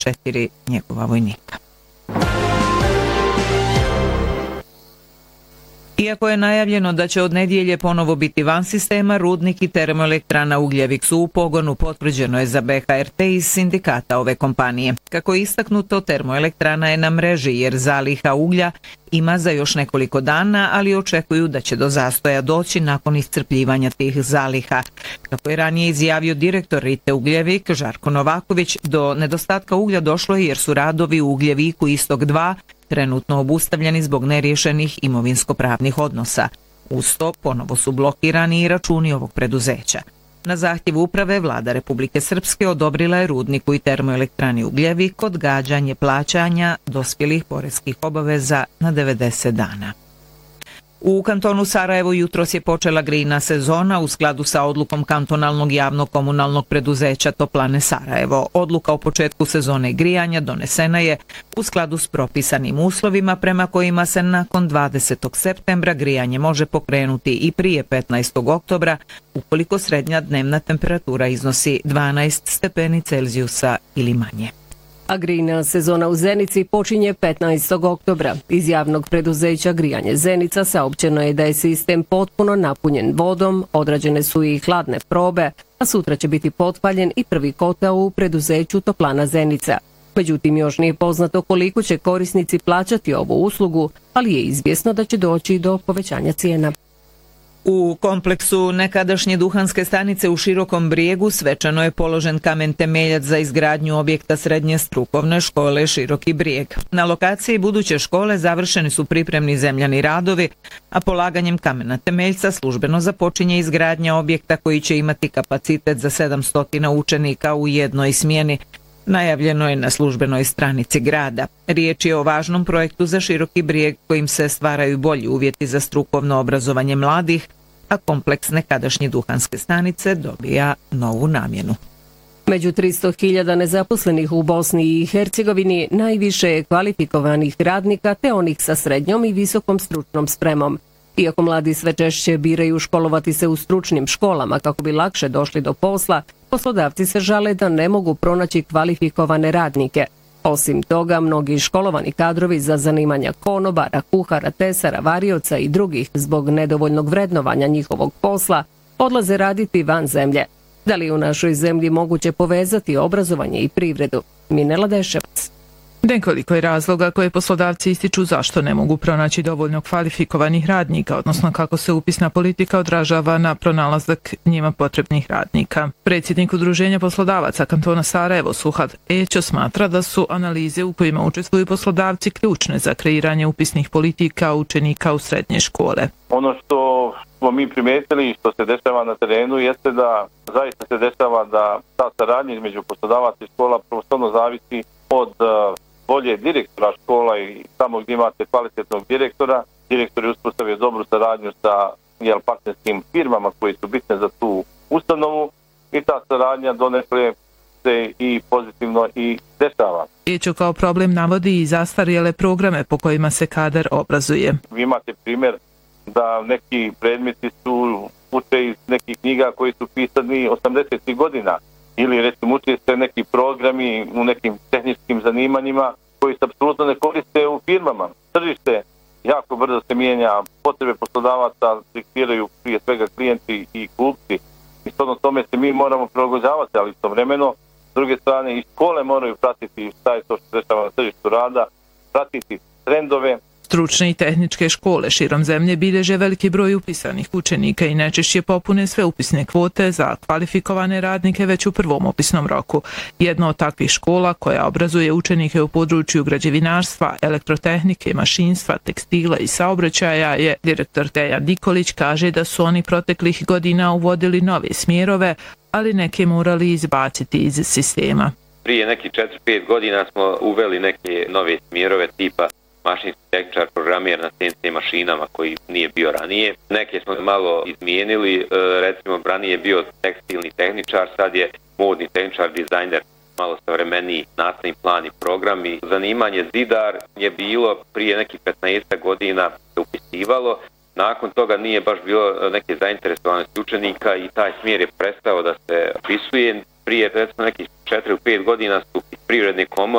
4 njegova vojnika. Iako je najavljeno da će od nedjelje ponovo biti van sistema, rudnik i termoelektrana Ugljevik su u pogonu, potvrđeno je za BHRT iz sindikata ove kompanije. Kako je istaknuto, termoelektrana je na mreži jer zaliha uglja ima za još nekoliko dana, ali očekuju da će do zastoja doći nakon iscrpljivanja tih zaliha. Kako je ranije izjavio direktor RITE Ugljevik Žarko Novaković, do nedostatka uglja došlo je jer su radovi u Ugljeviku Istok 2 trenutno obustavljeni zbog neriješenih imovinsko-pravnih odnosa. Uz to ponovo su blokirani i računi ovog preduzeća. Na zahtjev uprave vlada Republike Srpske odobrila je rudniku i termoelektrani Ugljevik odgađanje plaćanja dospjelih poreskih obaveza na 90 dana. U kantonu Sarajevo jutros je počela grejna sezona u skladu sa odlukom kantonalnog javnog komunalnog preduzeća Toplane Sarajevo. Odluka o početku sezone grijanja donesena je u skladu s propisanim uslovima prema kojima se nakon 20. septembra grijanje može pokrenuti i prije 15. oktobra ukoliko srednja dnevna temperatura iznosi 12 stepeni Celzijusa ili manje. A grejna sezona u Zenici počinje 15. oktobra. Iz javnog preduzeća Grijanje Zenica saopćeno je da je sistem potpuno napunjen vodom, odrađene su i hladne probe, a sutra će biti potpaljen i prvi kotao u preduzeću Toplana Zenica. Međutim, još nije poznato koliko će korisnici plaćati ovu uslugu, ali je izvjesno da će doći do povećanja cijena. U kompleksu nekadašnje duhanske stanice u Širokom Brijegu svečano je položen kamen temeljac za izgradnju objekta srednje strukovne škole Široki Brijeg. Na lokaciji buduće škole završeni su pripremni zemljani radovi, a polaganjem kamena temeljca službeno započinje izgradnja objekta koji će imati kapacitet za 700 učenika u jednoj smjeni. Najavljeno je na službenoj stranici grada. Riječ je o važnom projektu za Široki Brijeg kojim se stvaraju bolji uvjeti za strukovno obrazovanje mladih, a kompleks nekadašnje duhanske stanice dobija novu namjenu. Među 300.000 nezaposlenih u Bosni i Hercegovini najviše je kvalifikovanih radnika te onih sa srednjom i visokom stručnom spremom. Iako mladi sve češće biraju školovati se u stručnim školama kako bi lakše došli do posla, poslodavci se žale da ne mogu pronaći kvalifikovane radnike. Osim toga, mnogi školovani kadrovi za zanimanja konobara, kuhara, tesara, varioca i drugih zbog nedovoljnog vrednovanja njihovog posla odlaze raditi van zemlje. Da li je u našoj zemlji moguće povezati obrazovanje i privredu? Minela Deševac. Nekoliko je razloga koje poslodavci ističu zašto ne mogu pronaći dovoljno kvalifikovanih radnika, odnosno kako se upisna politika odražava na pronalazak njima potrebnih radnika. Predsjednik Udruženja poslodavaca kantona Sarajevo Suhad Ećo smatra da su analize u kojima učestvuju poslodavci ključne za kreiranje upisnih politika učenika u srednje škole. Ono što smo mi primijetili i što se dešava na terenu jeste da zaista se dešava da ta saradnja između poslodavaca i škola prvostopno zavisi od volje direktora škola i samo gdje imate kvalitetnog direktora. Direktor je uspostavio dobru saradnju sa partnerskim firmama koji su bitne za tu ustanovu i ta saradnja donekle se i pozitivno i dešava. Ećo kao problem navodi i zastarjele programe po kojima se kadar obrazuje. Vi imate primjer da neki predmeti su uče iz nekih knjiga koji su pisani 80. godina ili recimo uče se neki programi u nekim tehničkim zanimanjima koji se apsolutno ne koriste u firmama. Tržište jako brzo se mijenja, potrebe poslodavaca diktiraju prije svega klijenti i kupci. I stvarno tome se mi moramo prilagođavati, ali istovremeno s druge strane i škole moraju pratiti šta je to što se dešava na tržištu rada, pratiti trendove. Stručne i tehničke škole širom zemlje bilježe veliki broj upisanih učenika i najčešće popune sve upisne kvote za kvalifikovane radnike već u prvom upisnom roku. Jedna od takvih škola koja obrazuje učenike u području građevinarstva, elektrotehnike, mašinstva, tekstila i saobraćaja je direktor Dejan Nikolić, kaže da su oni proteklih godina uvodili nove smjerove, ali neke morali izbaciti iz sistema. Prije nekih 4-5 godina smo uveli neke nove smjerove tipa mašinski tehničar, programer na CNC mašinama koji nije bio ranije. Neke smo malo izmijenili, recimo ranije je bio tekstilni tehničar, sad je modni tehničar, dizajner, malo savremeniji nastavni plan i programi. Zanimanje zidar je bilo prije nekih 15 godina se upisivalo. Nakon toga nije baš bilo neke zainteresovanosti učenika i taj smjer je prestao da se upisuje. Prije recimo nekih 4-5 godina su privredne komore